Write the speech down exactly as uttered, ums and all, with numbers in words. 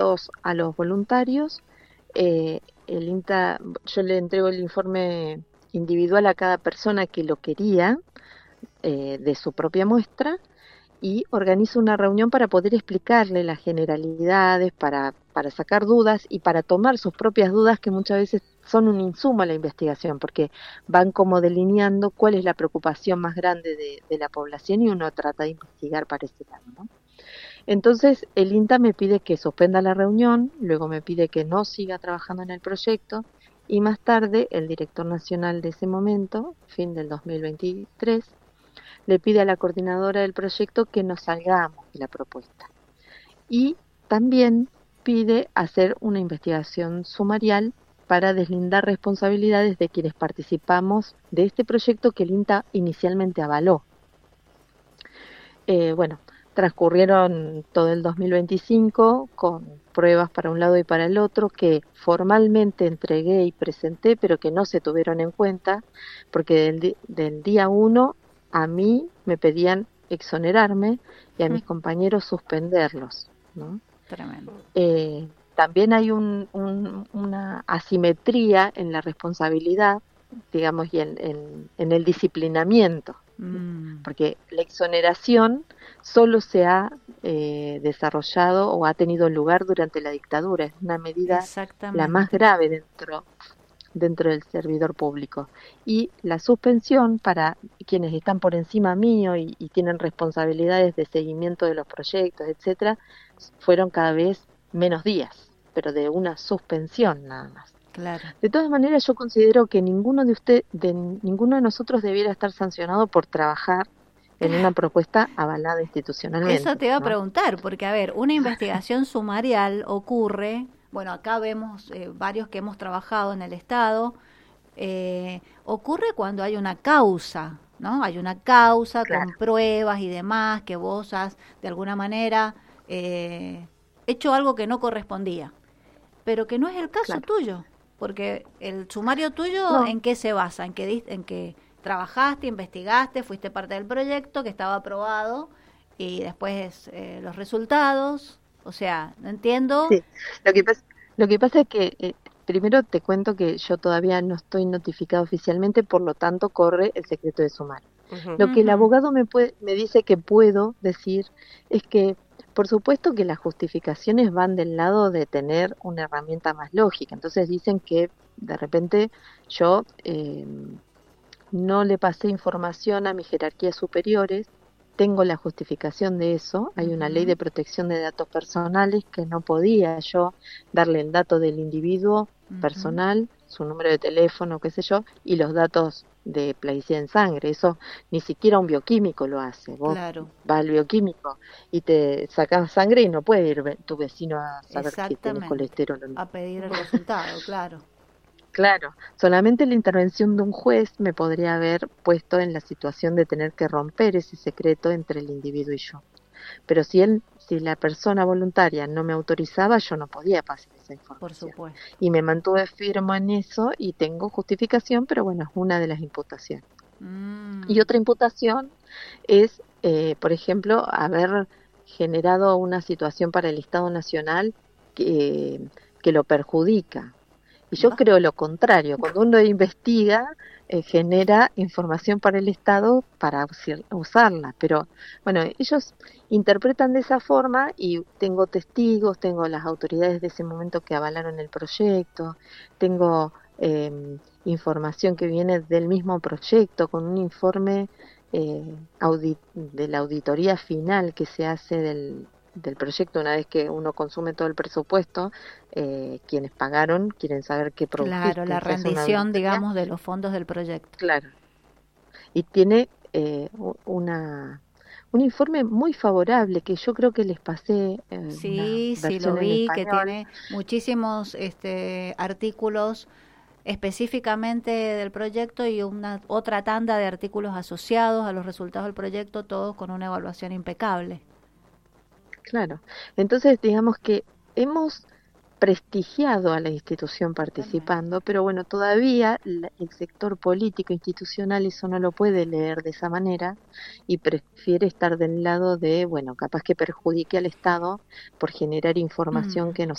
todos a los voluntarios. Eh, el INTA, yo le entrego el informe individual a cada persona que lo quería, eh, de su propia muestra, y organizo una reunión para poder explicarle las generalidades, para, para sacar dudas y para tomar sus propias dudas, que muchas veces son un insumo a la investigación, porque van como delineando cuál es la preocupación más grande de, de la población, y uno trata de investigar para ese lado, ¿no? Entonces el INTA me pide que suspenda la reunión, luego me pide que no siga trabajando en el proyecto, y más tarde el director nacional de ese momento, fin del dos mil veintitrés, le pide a la coordinadora del proyecto que nos salgamos de la propuesta. Y también pide hacer una investigación sumarial para deslindar responsabilidades de quienes participamos de este proyecto que el INTA inicialmente avaló. Eh, bueno, transcurrieron todo el dos mil veinticinco con pruebas para un lado y para el otro, que formalmente entregué y presenté, pero que no se tuvieron en cuenta, porque del, di- del día uno a mí me pedían exonerarme y a mis compañeros suspenderlos, ¿no? Tremendo. Eh, también hay un, un, una asimetría en la responsabilidad, digamos, y en, en, en el disciplinamiento, ¿no? Mm. Porque la exoneración solo se ha eh, desarrollado o ha tenido lugar durante la dictadura, es una medida la más Exactamente. grave dentro dentro del servidor público, y la suspensión para quienes están por encima mío y, y tienen responsabilidades de seguimiento de los proyectos, etcétera, fueron cada vez menos días, pero de una suspensión nada más. Claro. De todas maneras, yo considero que ninguno de usted, de ninguno de nosotros debiera estar sancionado por trabajar en una propuesta avalada Eso institucionalmente, te iba a ¿no? preguntar, porque a ver, una investigación sumarial ocurre, bueno, acá vemos eh, varios que hemos trabajado en el Estado, eh, ocurre cuando hay una causa, ¿no? Hay una causa con Claro, pruebas y demás, que vos has de alguna manera eh, hecho algo que no correspondía, pero que no es el caso claro. tuyo, porque el sumario tuyo, No, ¿en qué se basa? En que, dis- en que trabajaste, investigaste, fuiste parte del proyecto que estaba aprobado y después eh, los resultados, o sea, no entiendo. sí. Lo que pasa, lo que pasa es que eh, primero te cuento que yo todavía no estoy notificada oficialmente, por lo tanto corre el secreto de sumario. Ujú. Lo que el Ujú. abogado me puede, me dice que puedo decir es que, por supuesto que las justificaciones van del lado de tener una herramienta más lógica. Entonces dicen que de repente yo eh, no le pasé información a mis jerarquías superiores. Tengo la justificación de eso. Hay una ley Ujú. de protección de datos personales que no podía yo darle el dato del individuo Ujú. personal, su número de teléfono, qué sé yo, y los datos de plaguicida en sangre. Eso ni siquiera un bioquímico lo hace. Vos Claro, vas al bioquímico y te sacas sangre y no puede ir ve- tu vecino a saber que tenés exactamente. colesterol o no. A pedir el Ujú. resultado, claro. Claro, solamente la intervención de un juez me podría haber puesto en la situación de tener que romper ese secreto entre el individuo y yo. Pero si él, si la persona voluntaria no me autorizaba, yo no podía pasar esa Por información. supuesto. Y me mantuve firme en eso y tengo justificación, pero bueno, es una de las imputaciones. Y Mm. otra imputación es, eh, por ejemplo, haber generado una situación para el Estado Nacional que, que lo perjudica. Y yo Va. creo lo contrario, cuando uno investiga, eh, genera información para el Estado para usir- usarla, pero bueno, ellos interpretan de esa forma, y tengo testigos, tengo las autoridades de ese momento que avalaron el proyecto, tengo eh, información que viene del mismo proyecto con un informe eh, audi- de la auditoría final que se hace del, del proyecto una vez que uno consume todo el presupuesto. Eh, quienes pagaron quieren saber qué Claro, produjiste, la se hace una rendición, auditoría, digamos, de los fondos del proyecto. claro, y tiene eh, u- una un informe muy favorable que yo creo que les pasé, eh, una Sí, sí, lo versión en vi, que español. tiene muchísimos este, artículos específicamente del proyecto y una otra tanda de artículos asociados a los resultados del proyecto, todos con una evaluación impecable. Claro, entonces digamos que hemos prestigiado a la institución Totalmente. participando, pero bueno, todavía la- el sector político institucional eso no lo puede leer de esa manera, y prefiere estar del lado de, bueno, capaz que perjudique al Estado por generar información Mm. que no